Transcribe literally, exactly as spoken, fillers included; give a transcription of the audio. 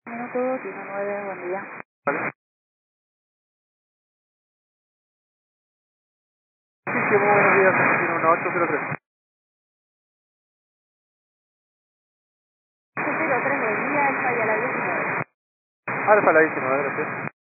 Minutos, uno nueve, buen día. Vale. Sí, sí, muy buenos días, tiene una ocho cero tres. ocho cero tres, buen día, Alfa y a la diecinueve. Alfa la diecinueve, gracias.